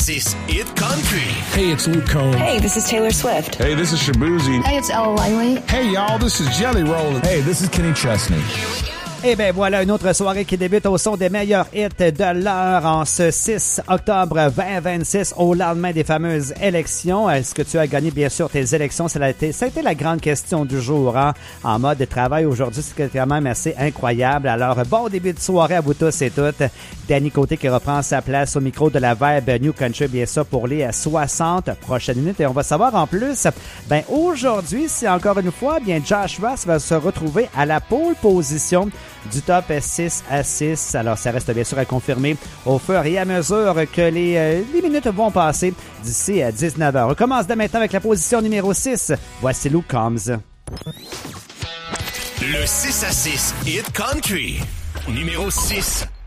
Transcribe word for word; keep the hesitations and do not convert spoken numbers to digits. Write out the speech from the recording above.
six Hit Country. Hey, it's Luke Combs. Hey, this is Taylor Swift. Hey, this is Shabuzi. Hey, it's Ella Langley. Hey, y'all, this is Jelly Roll. Hey, this is Kenny Chesney. Et bien voilà, une autre soirée qui débute au son des meilleurs hits de l'heure en ce six octobre vingt vingt-six, au lendemain des fameuses élections. Est-ce que tu as gagné, bien sûr, tes élections? Ça a été, ça a été la grande question du jour, hein? En mode de travail aujourd'hui, c'est quand même assez incroyable. Alors, bon début de soirée à vous tous et toutes. Danny Côté qui reprend sa place au micro de la Vibe New Country, bien sûr, pour les soixante prochaines minutes. Et on va savoir en plus, ben aujourd'hui, c'est encore une fois, bien Josh Ross va se retrouver à la pole position du top six à six. Alors, ça reste bien sûr à confirmer au fur et à mesure que les, euh, les minutes vont passer d'ici à dix-neuf heures. On commence dès maintenant avec la position numéro six. Voici Luke Combs. Le six à six Hit Country. Numéro six.